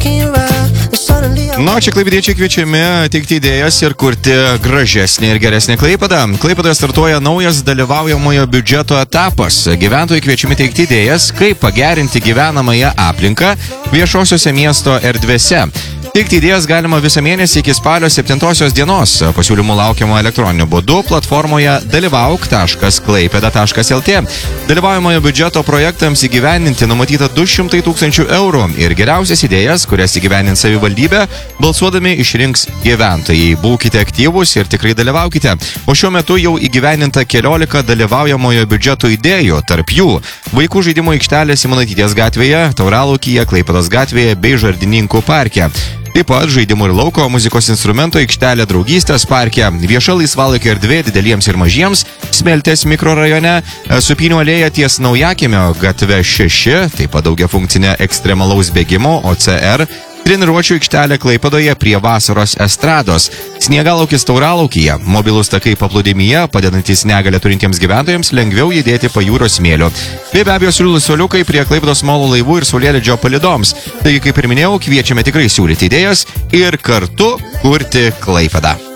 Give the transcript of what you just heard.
Na, čia klaipėdiečiai kviečiami teikti idėjas ir kurti gražesnį ir geresnį Klaipėdą. Klaipėdoje startuoja naujas dalyvaujamojo biudžeto etapas. Gyventojai kviečiami teikti idėjas, kaip pagerinti gyvenamąją aplinką viešosiuose miesto erdvėse. Teikti idėjas galima visą mėnesį iki spalio 7 dienos. Pasiūlymų laukiama elektroniniu būdu platformoje dalyvauk.klaipeda.lt. Dalyvaujamojo biudžeto projektams įgyvendinti numatyta 200 000 eurų ir geriausias idėjas, kurias įgyvendins savivaldybė, balsuodami išrinks gyventojai. Būkite aktyvūs ir tikrai dalyvaukite. O šiuo metu jau įgyvendinta 14 dalyvaujamojo biudžeto idėjų, tarp jų vaikų žaidimų aikštelė Simonaitytės gatvėje, Tauralaukyje, Klaipėdos gatvėje bei Žardininkų parke. Taip pat žaidimų ir lauko muzikos instrumento aikštelė Draugystės parke, vieša laisvalaikio erdvė dideliems ir mažiems, Smeltės mikrorajone, Supynių alėja ties Naujakimio gatve 6, taip pat daugiafunkcinė ekstremalaus bėgimo OCR, treniruočių aikštelė Klaipėdoje prie vasaros estrados, Sniegalaukis Tauralaukyje, mobilūs takai paplūdimyje, padedantys negalę turintiems gyventojams lengviau judėti pajūrio smėliu. Bei be abejo siūlų suoliukai prie Klaipėdos molo laivų ir saulėlydžio palidoms. Taigi, kaip ir minėjau, kviečiame tikrai siūlyti idėjas ir kartu kurti Klaipėdą.